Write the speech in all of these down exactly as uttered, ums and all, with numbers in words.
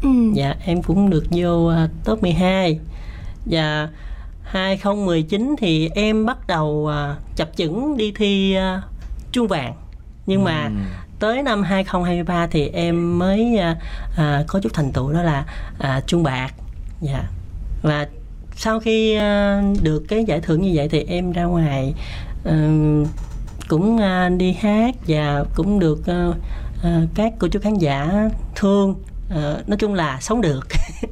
Ừ. Dạ em cũng được vô uh, top mười hai. Và hai không một chín thì em bắt đầu uh, chập chững đi thi uh, chuông vàng. Nhưng mà Ừ. tới năm hai không hai ba thì em mới uh, uh, có chút thành tựu, đó là uh, chuông bạc. Dạ. Và sau khi uh, được cái giải thưởng như vậy thì em ra ngoài uh, cũng uh, đi hát và cũng được uh, uh, các cô chú khán giả thương. Uh, nói chung là sống được.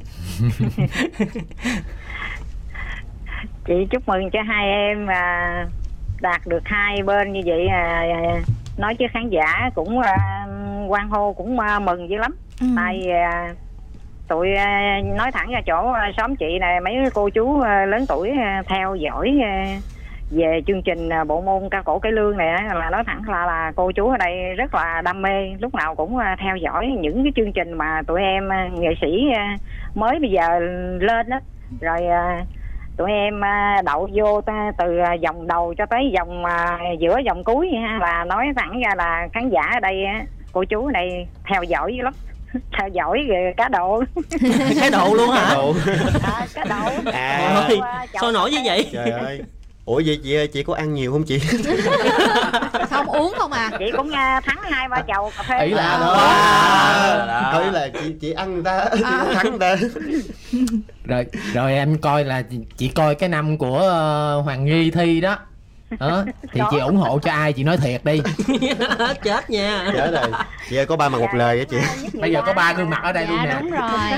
Chị chúc mừng cho hai em à, đạt được hai bên như vậy, à, nói chứ khán giả cũng à, hoan hô cũng à, mừng dữ lắm. Ừ. Tại à, tụi à, nói thẳng ra chỗ à, xóm chị này mấy cô chú à, lớn tuổi à, theo dõi à, về chương trình à, bộ môn ca cổ cải lương này á, là nói thẳng là là cô chú ở đây rất là đam mê, lúc nào cũng à, theo dõi những cái chương trình mà tụi em à, nghệ sĩ à, mới bây giờ lên đó, rồi à, tụi em đậu vô từ vòng đầu cho tới vòng giữa vòng cuối ha, là nói thẳng ra là khán giả ở đây, cô chú ở đây theo dõi dữ lắm. Theo dõi cá độ. Cá độ luôn hả? Cá độ. À, cá độ. À, Ôi, sao nổi như vậy? trời ơi. Ủa vậy chị chị có ăn nhiều không chị? Không uống không à? Chị cũng thắng hai ba chầu cà phê. Ý là đó. Đó. Thôi là chị chị ăn người ta, chị À. thắng người ta. Rồi rồi em coi là chị coi cái năm của uh, Hoàng Nghi thi đó. Đó, thì chị ủng hộ cho ai, chị nói thiệt đi. Chết nha. Chết rồi. Chị ơi có ba mặt một lời á chị. Bây giờ có ba gương mặt ở đây luôn Dạ nè. đúng rồi.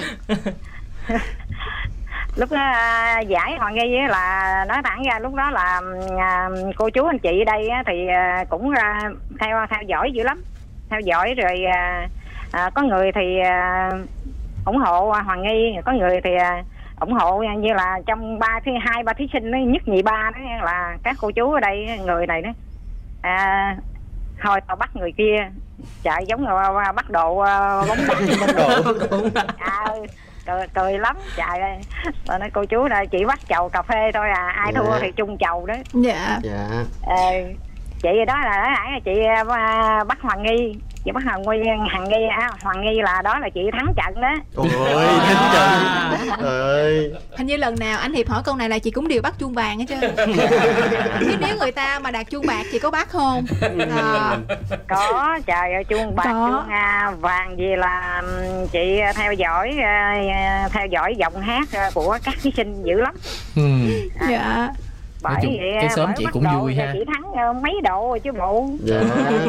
Lúc đó à, giải Hoàng Nghi á, là nói thẳng ra lúc đó là à, cô chú anh chị ở đây á, thì à, cũng à, theo theo dõi dữ lắm, theo dõi rồi à, à, có người thì à, ủng hộ Hoàng Nghi, có người thì à, ủng hộ như là trong ba thi hai ba thí sinh đó, nhất nhì ba đó là các cô chú ở đây, người này đó à, thôi tao bắt người kia chạy giống như bắt độ à, bóng đá. Bắt độ. À, cười, cười lắm trời ơi. Rồi nói cô chú là chỉ bắt chầu cà phê thôi à, ai Dạ. thua thì chung chầu đó. Dạ. Dạ. Ờ, chị đó là nói nãy là chị à, bắt Hoàng Nghi, chị bắt Hoàng Nghi, Hoàng Nghi à, Hoàng Nghi là đó là chị thắng trận đó. Ôi thắng trận. Ơi. Hình như lần nào anh Hiệp hỏi câu này là chị cũng đều bắt chuông vàng hết trơn. Chứ nếu người ta mà đạt chuông bạc chị có bắt không? À, Có trời ơi, chuông bạc Có. chuông à, vàng gì là ừm, chị theo dõi à, theo dõi giọng hát à, của các thí sinh dữ lắm. Ừ. dạ. Bởi Nói chung, vậy cái xóm bởi chị bắt cũng độ vui thì ha. chị thắng à, mấy độ rồi chứ bộ. Dạ.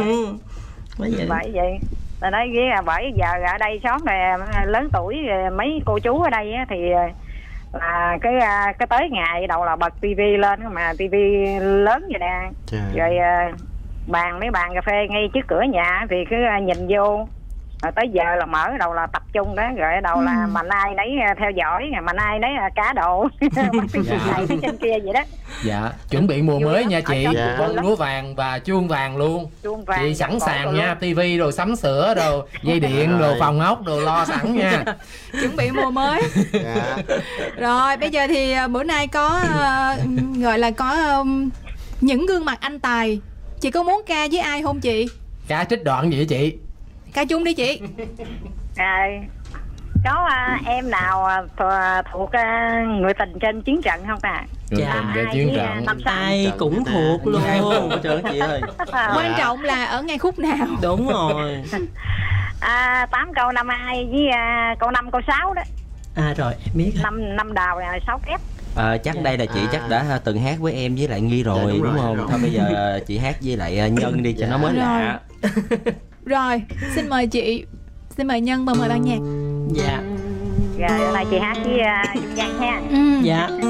Bởi vậy. Bởi vậy ta nói với là bởi giờ ở đây xóm này lớn tuổi mấy cô chú ở đây á, thì là cái cái tới ngày đầu là bật tivi lên mà tivi lớn vậy nè, Trời. rồi bàn mấy bàn cà phê ngay trước cửa nhà thì cứ nhìn vô, rồi tới giờ là mở đầu là tập trung đó, rồi ở đầu là Ừ. mạnh ai nấy theo dõi, mạnh ai nấy là cá độ. Dạ. Này cái trên kia vậy đó. Dạ, chuẩn bị mùa Vui mới lắm. nha Ở chị. trong Dạ. vui lắm. Lúa vàng và chuông vàng luôn. Chuông vàng Chị sẵn cổ sàng rồi nha, luôn. tivi đồ sắm sửa đồ, dây điện đồ, Rồi. phòng ốc đồ lo sẵn nha. Chuẩn bị mùa mới. Dạ. Rồi bây giờ thì à, bữa nay có à, gọi là có um, những gương mặt anh tài. Chị có muốn ca với ai không chị? Ca trích đoạn gì vậy chị? Ca chung đi chị. À, có à, em nào à, th- thuộc à, người tình trên chiến trận không ta? Người Dạ. tình trên Ai chiến với, trận. à, năm sáu. Ai Trận cũng nè. thuộc luôn. Hết trơn chị ơi. Quan trọng là ở ngay khúc nào. Đúng rồi. À, tám câu năm hai với à, câu năm câu sáu đó. À rồi em biết rồi. Năm năm đào là sáu kép. À, chắc đây là chị À. chắc đã từng hát với em với lại Nghi rồi, Dạ, đúng đúng, rồi, không? rồi. Thôi bây giờ chị hát với lại Nhân đi cho Dạ. nó mới Rồi. lạ. Rồi xin mời chị. Xin mời Nhân và mời ban nhạc. Dạ. Rồi hôm nay chị hát với à, Dung Văn ha. Ừ. Dạ.